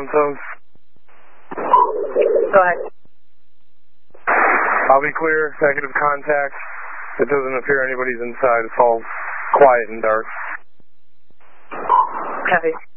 Gemtones. Go ahead. I'll be clear, negative contact. It doesn't appear anybody's inside. It's all quiet and dark. Copy.